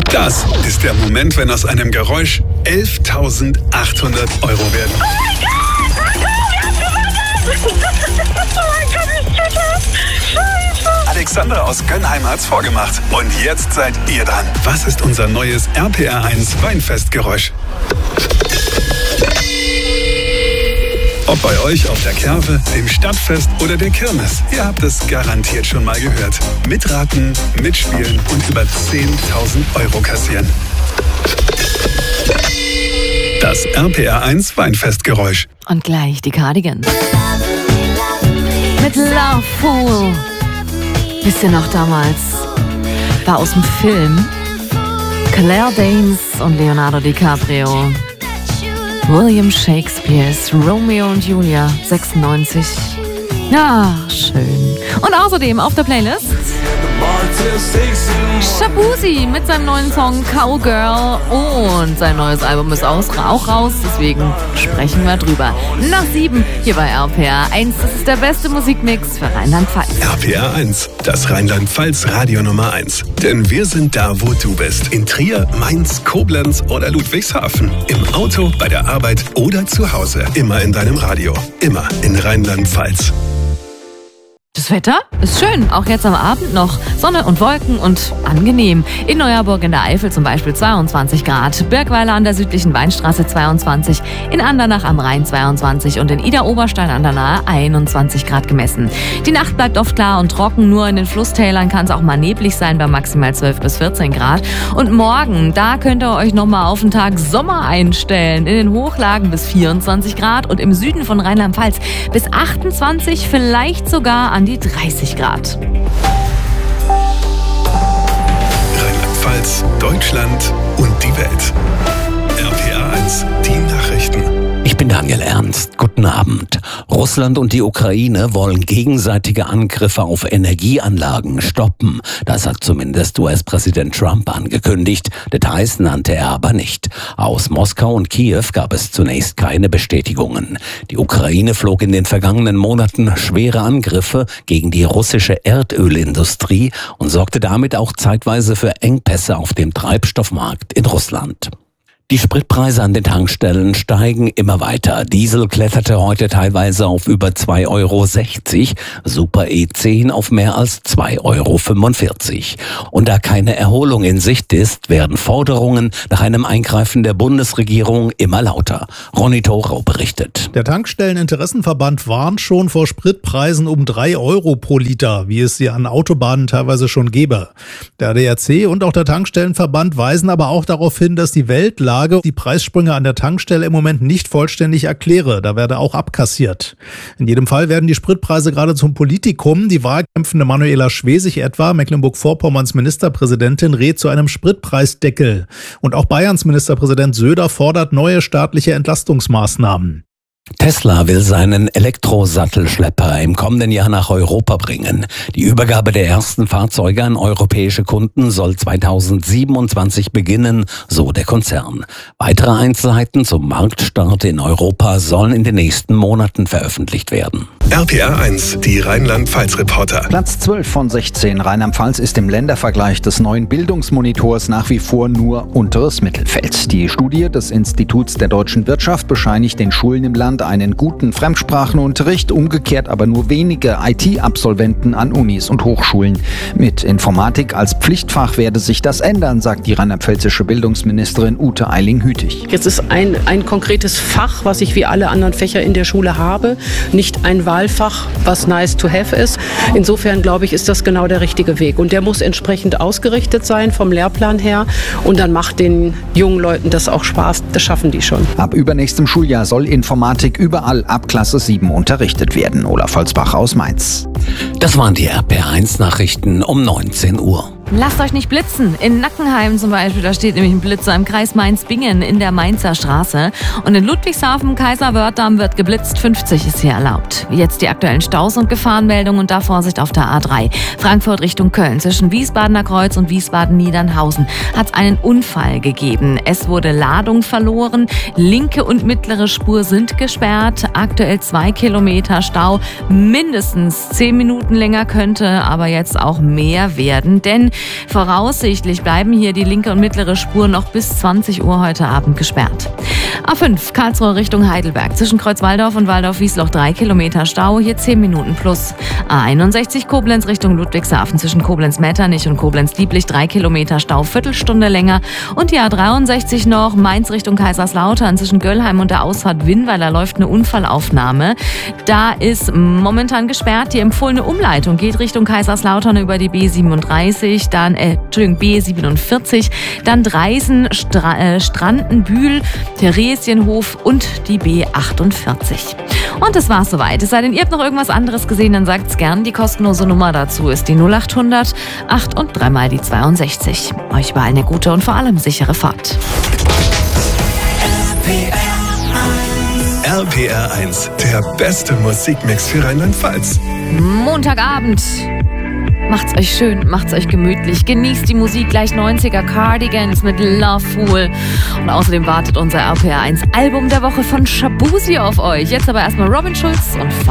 Das ist der Moment, wenn aus einem Geräusch 11.800 Euro werden. Oh mein Gott! Wir haben gewonnen! Oh mein Gott, ich zitter! Scheiße! Alexander aus Gönnheim hat's vorgemacht. Und jetzt seid ihr dran. Was ist unser neues RPR1 Weinfestgeräusch? Ob bei euch auf der Kerwe, dem Stadtfest oder der Kirmes, ihr habt es garantiert schon mal gehört. Mitraten, mitspielen und über 10.000 Euro kassieren. Das RPR1 Weinfestgeräusch. Und gleich die Cardigans. Mit Love Fool. Wisst ihr noch damals? War aus dem Film Claire Danes und Leonardo DiCaprio. William Shakespeares Romeo und Julia, 96. Ja, schön. Und außerdem auf der Playlist Shaboozey mit seinem neuen Song Cowgirl und sein neues Album ist auch raus, deswegen sprechen wir drüber. Nach 7 hier bei RPR1, das ist der beste Musikmix für Rheinland-Pfalz. RPR1, das Rheinland-Pfalz Radio Nummer 1. Denn wir sind da, wo du bist. In Trier, Mainz, Koblenz oder Ludwigshafen. Im Auto, bei der Arbeit oder zu Hause. Immer in deinem Radio. Immer in Rheinland-Pfalz. Das Wetter ist schön, auch jetzt am Abend noch. Sonne und Wolken und angenehm. In Neuerburg in der Eifel zum Beispiel 22 Grad, Birkweiler an der südlichen Weinstraße 22, in Andernach am Rhein 22 und in Idar-Oberstein an der Nahe 21 Grad gemessen. Die Nacht bleibt oft klar und trocken, nur in den Flusstälern kann es auch mal neblig sein bei maximal 12 bis 14 Grad. Und morgen, da könnt ihr euch nochmal auf den Tag Sommer einstellen. In den Hochlagen bis 24 Grad und im Süden von Rheinland-Pfalz bis 28, vielleicht sogar an die 30 Grad. Rheinland-Pfalz, Deutschland und die Welt. RPR1, die Nachrichten. Ich bin Daniel Ernst. Guten Abend. Russland und die Ukraine wollen gegenseitige Angriffe auf Energieanlagen stoppen. Das hat zumindest US-Präsident Trump angekündigt. Details nannte er aber nicht. Aus Moskau und Kiew gab es zunächst keine Bestätigungen. Die Ukraine flog in den vergangenen Monaten schwere Angriffe gegen die russische Erdölindustrie und sorgte damit auch zeitweise für Engpässe auf dem Treibstoffmarkt in Russland. Die Spritpreise an den Tankstellen steigen immer weiter. Diesel kletterte heute teilweise auf über 2,60 Euro, Super E10 auf mehr als 2,45 Euro. Und da keine Erholung in Sicht ist, werden Forderungen nach einem Eingreifen der Bundesregierung immer lauter. Ronny Thorau berichtet. Der Tankstelleninteressenverband warnt schon vor Spritpreisen um 3 Euro pro Liter, wie es sie an Autobahnen teilweise schon gäbe. Der ADAC und auch der Tankstellenverband weisen aber auch darauf hin, dass die Weltlage die Preissprünge an der Tankstelle im Moment nicht vollständig erkläre. Da werde auch abkassiert. In jedem Fall werden die Spritpreise gerade zum Politikum. Die wahlkämpfende Manuela Schwesig etwa, Mecklenburg-Vorpommerns Ministerpräsidentin, rät zu einem Spritpreisdeckel. Und auch Bayerns Ministerpräsident Söder fordert neue staatliche Entlastungsmaßnahmen. Tesla will seinen Elektrosattelschlepper im kommenden Jahr nach Europa bringen. Die Übergabe der ersten Fahrzeuge an europäische Kunden soll 2027 beginnen, so der Konzern. Weitere Einzelheiten zum Marktstart in Europa sollen in den nächsten Monaten veröffentlicht werden. RPR1, die Rheinland-Pfalz-Reporter. Platz 12 von 16. Rheinland-Pfalz ist im Ländervergleich des neuen Bildungsmonitors nach wie vor nur unteres Mittelfeld. Die Studie des Instituts der deutschen Wirtschaft bescheinigt den Schulen im Land einen guten Fremdsprachenunterricht, umgekehrt aber nur wenige IT-Absolventen an Unis und Hochschulen. Mit Informatik als Pflichtfach werde sich das ändern, sagt die rheinland-pfälzische Bildungsministerin Ute Eiling-Hütig. Jetzt ist ein konkretes Fach, was ich wie alle anderen Fächer in der Schule habe, nicht ein Wahlfach, was nice to have ist. Insofern glaube ich, ist das genau der richtige Weg. Und der muss entsprechend ausgerichtet sein vom Lehrplan her. Und dann macht den jungen Leuten das auch Spaß. Das schaffen die schon. Ab übernächstem Schuljahr soll Informatik überall ab Klasse 7 unterrichtet werden. Olaf Holzbach aus Mainz. Das waren die RPR1 Nachrichten um 19 Uhr. Lasst euch nicht blitzen. In Nackenheim zum Beispiel, da steht nämlich ein Blitzer im Kreis Mainz-Bingen in der Mainzer Straße. Und in Ludwigshafen, Kaiserwörthdamm wird geblitzt, 50 ist hier erlaubt. Jetzt die aktuellen Staus und Gefahrenmeldungen und da Vorsicht auf der A3. Frankfurt Richtung Köln zwischen Wiesbadener Kreuz und Wiesbaden-Niedernhausen hat es einen Unfall gegeben. Es wurde Ladung verloren. Linke und mittlere Spur sind gesperrt. Aktuell 2 Kilometer Stau. Mindestens 10 Minuten länger könnte aber jetzt auch mehr werden, denn Voraussichtlich bleiben hier die linke und mittlere Spur noch bis 20 Uhr heute Abend gesperrt. A5 Karlsruhe Richtung Heidelberg. Zwischen Kreuzwaldorf und Waldorf-Wiesloch 3 Kilometer Stau, hier 10 Minuten plus. A61 Koblenz Richtung Ludwigshafen. Zwischen Koblenz-Metternich und Koblenz-Dieblich 3 Kilometer Stau, Viertelstunde länger. Und die A63 noch Mainz Richtung Kaiserslautern. Zwischen Göllheim und der Ausfahrt Winnweiler läuft eine Unfallaufnahme. Da ist momentan gesperrt. Die empfohlene Umleitung geht Richtung Kaiserslautern über die B37, dann B47, dann Dreisen, Strandenbühl, Theresienhof und die B48. Und das war's soweit. Es sei denn, ihr habt noch irgendwas anderes gesehen, dann sagt's gern. Die kostenlose Nummer dazu ist die 0800 8 und 3 mal die 62. Euch überall eine gute und vor allem sichere Fahrt. RPR 1, der beste Musikmix für Rheinland-Pfalz. Montagabend. Macht's euch schön, macht's euch gemütlich. Genießt die Musik, gleich 90er Cardigans mit Love Fool. Und außerdem wartet unser RPR 1 Album der Woche von Shabuzi auf euch. Jetzt aber erstmal Robin Schulz und